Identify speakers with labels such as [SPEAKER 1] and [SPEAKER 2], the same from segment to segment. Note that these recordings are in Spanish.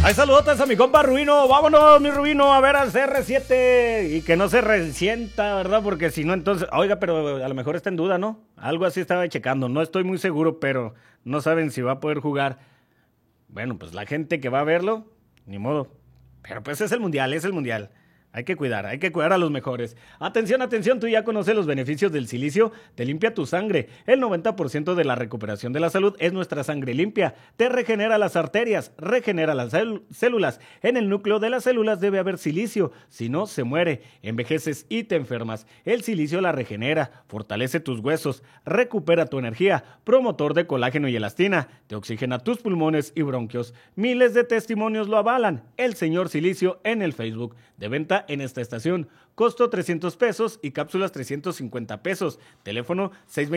[SPEAKER 1] Hay saludotes a mi compa Rubino. Vámonos, mi Rubino, a ver al CR7 y que no se resienta, ¿verdad? Porque si no, entonces, oiga, pero a lo mejor está en duda, ¿no? Algo así estaba checando. No estoy muy seguro, pero no saben si va a poder jugar. Bueno, pues la gente que va a verlo, ni modo. Pero pues es el mundial, es el mundial. Hay que cuidar a los mejores. Atención, atención, tú ya conoces los beneficios del silicio. Te limpia tu sangre. El 90% de la recuperación de la salud es nuestra sangre limpia. Te regenera las arterias, regenera las células. En el núcleo de las células debe haber silicio. Si no, se muere. Envejeces y te enfermas. El silicio la regenera, fortalece tus huesos, recupera tu energía, promotor de colágeno y elastina. Te oxigena tus pulmones y bronquios. Miles de testimonios lo avalan. El señor Silicio en el Facebook. De venta en esta estación. Costo 300 pesos y cápsulas 350 pesos. Teléfono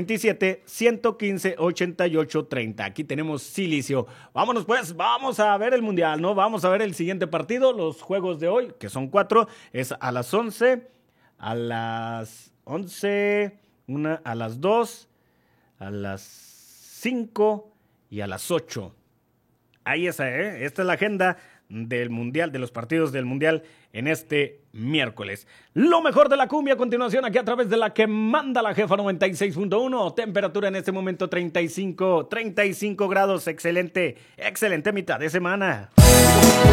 [SPEAKER 1] 627-115-8830. Aquí tenemos Silicio. Vámonos pues, vamos a ver el mundial, ¿no? Vamos a ver el siguiente partido. Los juegos de hoy, que son 4, es a las 11, a las 11, una a las 2, a las 5 y a las 8. Ahí está, esta es la agenda del mundial, de los partidos del mundial en este miércoles. Lo mejor de la cumbia a continuación aquí a través de la que manda la jefa 96.1. Temperatura en este momento 35 grados. Excelente mitad de semana.